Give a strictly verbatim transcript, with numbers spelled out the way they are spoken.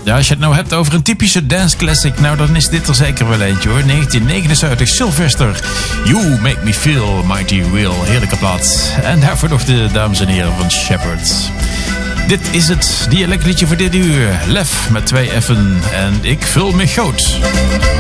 Ja, als je het nou hebt over een typische dance classic, nou dan is dit er zeker wel eentje hoor. negentien negenenzeventig, Sylvester. You Make Me Feel Mighty Real. Heerlijke plaat. En daarvoor nog de dames en heren van Shepherd. Dit is het dialectliedje voor dit uur. Lef met twee F'en en ik vul me goud.